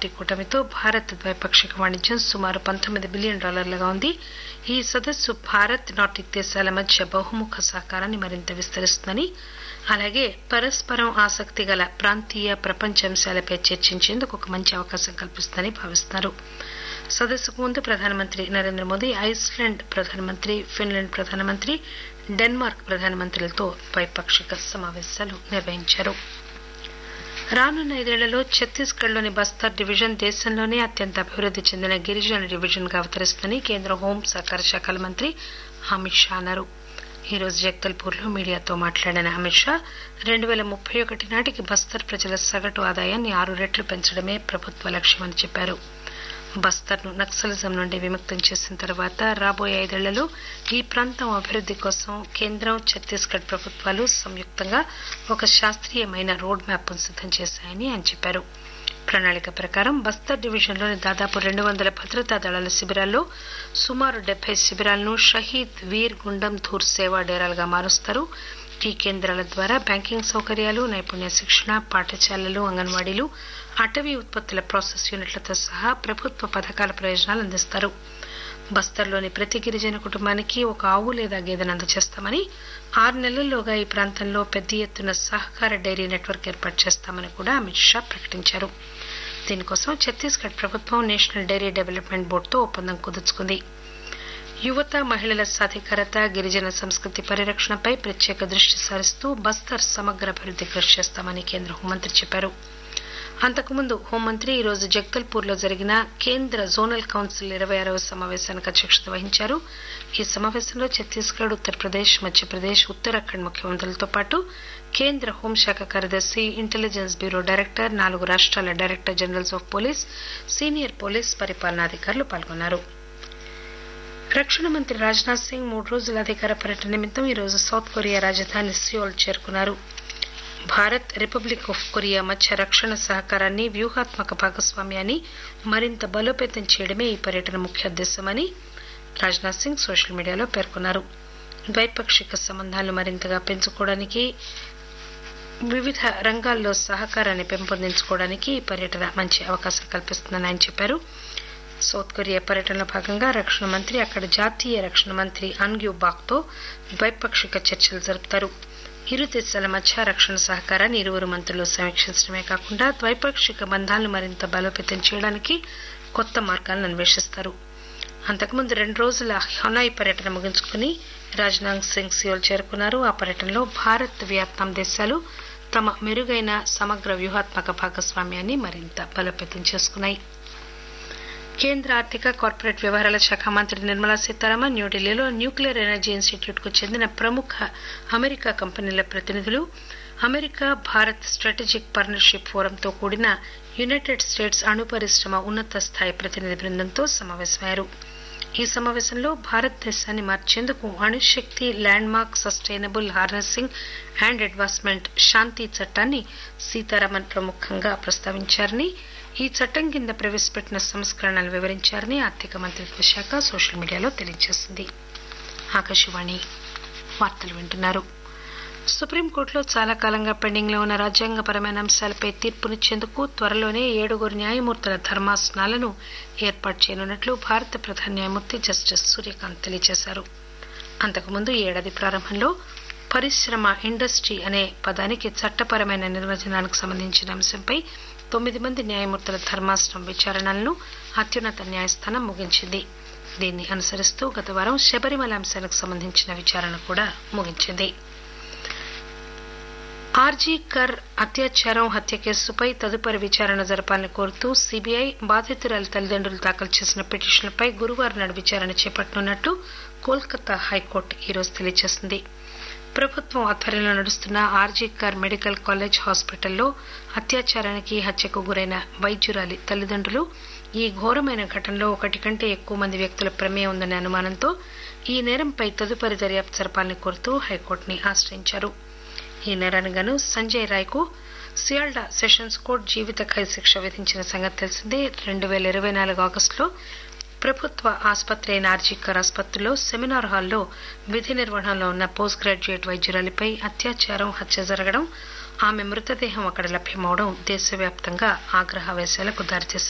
Party కూటమితో Bharat ద్వైపాక్షిక వాణిజ్యం సుమారు $19 బిలియన్ ఉంది. ఈ సదస్సు భారత్, నార్డిక్ దేశాల మధ్య బహుముఖ సహకారాన్ని మరింత విస్తరిస్తుందని, అలాగే పరస్పరం ఆసక్తి గల ప్రాంతీయ, ప్రపంచ అంశాలపై చర్చించేందుకు ఒక మంచి అవకాశం కల్పిస్తుందని భావిస్తున్నారు. సదస్సుకు ముందు ప్రధానమంత్రి నరేంద్ర మోదీ ఐస్లాండ్ ప్రధానమంత్రి, ఫిన్లాండ్ ప్రధానమంత్రి, డెన్మార్క్ ప్రధానమంత్రులతో ద్వైపాక్షిక సమావేశాలు నిర్వహించారు. రానున్న 5 ఏళ్లలో ఛత్తీస్గఢ్లోని బస్తర్ డివిజన్ దేశంలోనే అత్యంత అభివృద్ది చెందిన గిరిజన డివిజన్గా అవతరిస్తుందని కేంద్ర హోం సహకార శాఖల మంత్రి అమిత్ షా అన్నారు. ఈ రోజు జగదల్పూర్లో మీడియాతో మాట్లాడిన అమిత్ షా 2031 నాటికి బస్తర్ ప్రజల సగటు ఆదాయాన్ని 6 రెట్లు పెంచడమే ప్రభుత్వ లక్ష్యమని చెప్పారు. బస్తర్ను నక్సలిజం నుండి విముక్తం చేసిన తర్వాత రాబోయే 5 ఏళ్లలో ఈ ప్రాంతం అభివృద్ది కోసం కేంద్రం, ఛత్తీస్గఢ్ ప్రభుత్వాలు సంయుక్తంగా ఒక శాస్త్రీయమైన రోడ్ మ్యాప్ను సిద్దం చేశాయని ఆయన చెప్పారు. ప్రణాళిక ప్రకారం బస్తర్ డివిజన్లోని దాదాపు 200 భద్రతా దళాల శిబిరాల్లో సుమారు 70 శిబిరాలను షహీద్ వీర్ గుండంధూర్ సేవా డేరాలుగా మారుస్తారు. ఈ కేంద్రాల ద్వారా బ్యాంకింగ్ సౌకర్యాలు, నైపుణ్య శిక్షణ, పాఠశాలలు, అంగన్వాడీలు, అటవీ ఉత్పత్తుల ప్రాసెస్ యూనిట్లతో సహా ప్రభుత్వ పథకాల ప్రయోజనాలు అందిస్తారు. బస్తర్లోని ప్రతి గిరిజన కుటుంబానికి ఒక ఆవు లేదా గేదెను అందజేస్తామని, 6 నెలల్లోగా ఈ ప్రాంతంలో పెద్ద ఎత్తున సహకార డైరీ నెట్వర్క్ ఏర్పాటు చేస్తామని కూడా అమిత్ షా ప్రకటించారు. దీనికోసం ఛత్తీస్గఢ్ ప్రభుత్వం నేషనల్ డైరీ డెవలప్మెంట్ బోర్డుతో ఒప్పందం కుదుర్చుకుంది. యువత, మహిళల సాధికారత, గిరిజన సంస్కృతి పరిరక్షణపై ప్రత్యేక దృష్టి సారిస్తూ బస్తర్ సమగ్ర అభివృద్ది కృషి చేస్తామని కేంద్ర హోంమంత్రి చెప్పారు. అంతకుముందు హోంమంత్రి ఈ రోజు జగదల్పూర్లో జరిగిన కేంద్ర జోనల్ కౌన్సిల్ 26వ సమావేశానికి అధ్యక్షత వహించారు. ఈ సమావేశంలో ఛత్తీస్గఢ్, ఉత్తరప్రదేశ్, మధ్యప్రదేశ్, ఉత్తరాఖండ్ ముఖ్యమంత్రులతో పాటు కేంద్ర హోంశాఖ కార్యదర్శి, ఇంటెలిజెన్స్ బ్యూరో డైరెక్టర్, 4 రాష్ట్రాల director generals of police, senior police పరిపాలనాధికారులు పాల్గొన్నారు. రక్షణ మంత్రి రాజ్నాథ్ సింగ్ 3 రోజుల అధికార పర్యటన నిమిత్తం ఈ రోజు సౌత్ కొరియా రాజధాని సియోల్ చేరుకున్నారు. భారత్, రిపబ్లిక్ ఆఫ్ కొరియా మధ్య రక్షణ సహకారాన్ని, వ్యూహాత్మక భాగస్వామ్యాన్ని మరింత బలోపేతం చేయడమే ఈ పర్యటన ముఖ్య ఉద్దేశమని రాజ్నాథ్ సింగ్ సోషల్ మీడియాలో పేర్కొన్నారు. ద్వైపాక్షిక సంబంధాలు మరింతగా పెంచుకోవడానికి, వివిధ రంగాల్లో సహకారాన్ని పెంపొందించుకోవడానికి ఈ పర్యటన మంచి అవకాశం కల్పిస్తుందని ఆయన చెప్పారు. సౌత్ కొరియా పర్యటనలో భాగంగా రక్షణ మంత్రి అక్కడ జాతీయ రక్షణ మంత్రి అన్ గ్యూ బాక్తో ద్వైపాక్షిక చర్చలు జరుపుతారు. ఇరు దేశాల మధ్య రక్షణ సహకారాన్ని ఇరువురు మంత్రులు సమీక్షించడమే కాకుండా ద్వైపాక్షిక బంధాలను మరింత బలోపేతం చేయడానికి కొత్త మార్గాలను అన్వేషిస్తారు. అంతకుముందు 2 రోజుల హనాయ్ పర్యటన ముగించుకుని రాజ్నాథ్ సింగ్ సియోల్ చేరుకున్నారు. ఆ పర్యటనలో భారత్, వియత్నాం దేశాలు తమ మెరుగైన సమగ్ర వ్యూహాత్మక భాగస్వామ్యాన్ని మరింత బలోపేతం చేసుకున్నాయి. కేంద్ర ఆర్థిక, కార్పొరేట్ వ్యవహారాల శాఖ మంత్రి నిర్మలా సీతారామన్ న్యూఢిల్లీలో న్యూక్లియర్ ఎనర్జీ ఇన్స్టిట్యూట్ కు చెందిన ప్రముఖ అమెరికా కంపెనీల ప్రతినిధులు, అమెరికా భారత్ స్ట్రాటజిక్ పార్ట్నర్షిప్ ఫోరంతో కూడిన యునైటెడ్ స్టేట్స్ అణు పరిశ్రమ ఉన్నత స్థాయి ప్రతినిధి బృందంతో సమావేశమయ్యారు. ఈ సమావేశంలో భారతదేశాన్ని మార్చేందుకు అణుశక్తి land mark sustainable harnessing and advancement శాంతి చట్టాన్ని సీతారామన్ ప్రముఖంగా ప్రస్తావించారని, ఈ చట్టం కింద ప్రవేశపెట్టిన సంస్కరణలు వివరించారని ఆర్థిక మంత్రిత్వ శాఖ సోషల్ మీడియాలో తెలియజేసింది. ఆకాశవాణి వార్తలు వింటున్నారు. సుప్రీంకోర్టులో చాలా కాలంగా పెండింగ్ లో ఉన్న రాజ్యాంగపరమైన అంశాలపై తీర్పునిచ్చేందుకు త్వరలోనే 7 న్యాయమూర్తుల ధర్మాసనాలను ఏర్పాటు చేయనున్నట్లు భారత ప్రధాన న్యాయమూర్తి జస్టిస్ సూర్యకాంత్ తెలియజేశారు. అంతకుముందు ఈ ఏడాది ప్రారంభంలో పరిశ్రమ, ఇండస్ట్రీ అనే పదానికి చట్టపరమైన నిర్వచనానికి సంబంధించిన అంశంపై 9 మంది న్యాయమూర్తుల ధర్మాసనం విచారణలను అత్యున్నత న్యాయస్థానం ముగించింది. దీన్ని అనుసరిస్తూ గత వారం శబరిమల అంశానికి సంబంధించిన విచారణ కూడా ముగించింది. ఆర్జీ కర్ అత్యాచారం, హత్య కేసుపై తదుపరి విచారణ జరపాలని కోరుతూ సీబీఐ బాధితురాలి తల్లిదండ్రులు దాఖలు చేసిన పిటిషన్లపై గురువారం నాడు విచారణ చేపట్టనున్నట్లు కోల్కతా హైకోర్టు ఈ రోజు తెలియజేసింది. ప్రభుత్వం ఆధ్వర్యంలో నడుస్తున్న ఆర్జీ కర్ మెడికల్ కాలేజ్ హాస్పిటల్లో అత్యాచారానికి, హత్యకు గురైన వైద్యురాలి తల్లిదండ్రులు ఈ ఘోరమైన ఘటనలో 1 కంటే ఎక్కువ మంది వ్యక్తుల ప్రమేయం ఉందనే అనుమానంతో ఈ నేరంపై తదుపరి దర్యాప్తు జరపాలని కోరుతూ హైకోర్టుని ఆశ్రయించారు. ఈ నేరానికి గాను సంజయ్ రాయ్కు సియాల్డా సెషన్స్ కోర్టు జీవిత ఖైదు శిక్ష విధించిన సంగతి తెలిసిందే. 2024 ఆగస్టులో ప్రభుత్వ ఆసుపత్రి అయిన ఆర్జీ కర్ ఆసుపత్రిలో సెమినార్ హాల్లో విధి నిర్వహణలో ఉన్న పోస్ట్ గ్రాడ్యుయేట్ వైద్యురాలిపై అత్యాచారం, హత్య జరగడం, ఆమె మృతదేహం అక్కడ లభ్యమవడం దేశవ్యాప్తంగా ఆగ్రహావేశాలకు దారితీసింది.